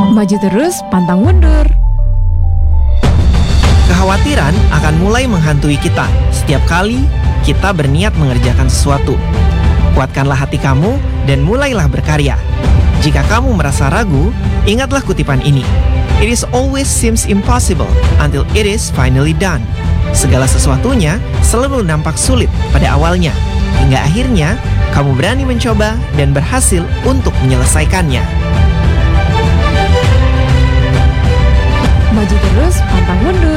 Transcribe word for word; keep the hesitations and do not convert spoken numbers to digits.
Maju terus, pantang mundur. Kekhawatiran akan mulai menghantui kita setiap kali kita berniat mengerjakan sesuatu. Kuatkanlah hati kamu dan mulailah berkarya. Jika kamu merasa ragu, ingatlah kutipan ini. It is always seems impossible until it is finally done. Segala sesuatunya selalu nampak sulit pada awalnya, hingga akhirnya kamu berani mencoba dan berhasil untuk menyelesaikannya. Maju terus, pantang mundur.